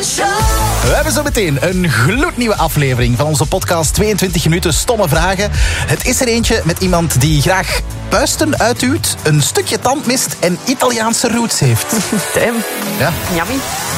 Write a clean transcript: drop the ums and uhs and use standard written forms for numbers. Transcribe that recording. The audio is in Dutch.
We hebben zo meteen een gloednieuwe aflevering van onze podcast 22 minuten stomme vragen. Het is er eentje met iemand die graag puisten uitduwt, een stukje tand mist en Italiaanse roots heeft. Damn. Ja. Yummy.